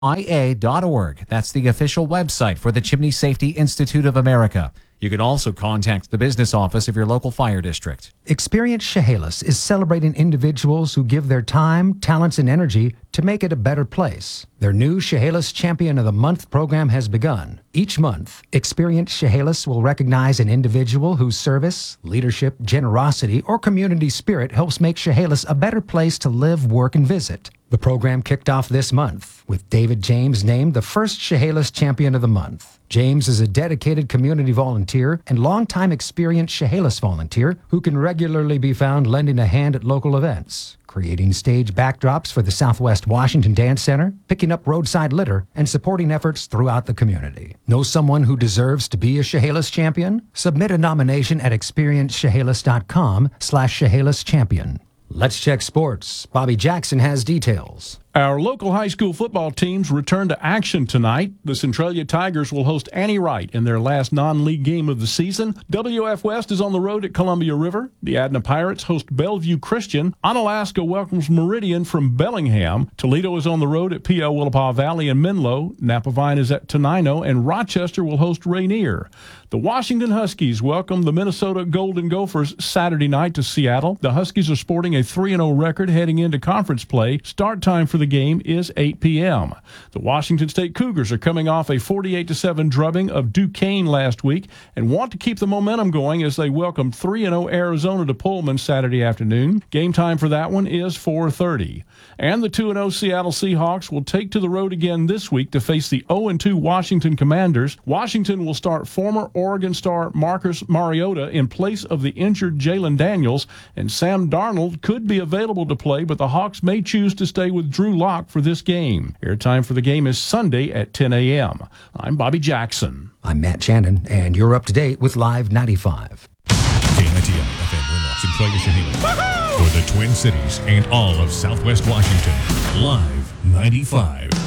IA.org. That's the official website for the Chimney Safety Institute of America. You can also contact the business office of your local fire district. Experience Chehalis is celebrating individuals who give their time, talents, and energy to make it a better place. Their new Chehalis Champion of the Month program has begun. Each month, Experience Chehalis will recognize an individual whose service, leadership, generosity, or community spirit helps make Chehalis a better place to live, work, and visit. The program kicked off this month, with David James named the first Chehalis Champion of the Month. James is a dedicated community volunteer and longtime experienced Chehalis volunteer who can regularly be found lending a hand at local events, creating stage backdrops for the Southwest Washington Dance Center, picking up roadside litter, and supporting efforts throughout the community. Know someone who deserves to be a Chehalis champion? Submit a nomination at experiencechehalis.com/Chehalis champion. Let's check sports. Bobby Jackson has details. Our local high school football teams return to action tonight. The Centralia Tigers will host Annie Wright in their last non-league game of the season. WF West is on the road at Columbia River. The Adna Pirates host Bellevue Christian. Onalaska welcomes Meridian from Bellingham. Toledo is on the road at P.L. Willapa Valley and Menlo. Napavine is at Tenino, and Rochester will host Rainier. The Washington Huskies welcome the Minnesota Golden Gophers Saturday night to Seattle. The Huskies are sporting a 3-0 record heading into conference play. Start time for the game is 8 p.m. The Washington State Cougars are coming off a 48-7 drubbing of Duquesne last week and want to keep the momentum going as they welcome 3-0 Arizona to Pullman Saturday afternoon. Game time for that one is 4:30. And the 2-0 Seattle Seahawks will take to the road again this week to face the 0-2 Washington Commanders. Washington will start former Oregon star Marcus Mariota in place of the injured Jalen Daniels, and Sam Darnold could be available to play, but the Hawks may choose to stay with Drew Lock for this game. Airtime for the game is Sunday at 10 a.m. I'm Bobby Jackson. I'm Matt Shannon, and you're up to date with Live 95. KNTL FM Winlock, Centralia Chehalis. For the Twin Cities and all of Southwest Washington. Live 95.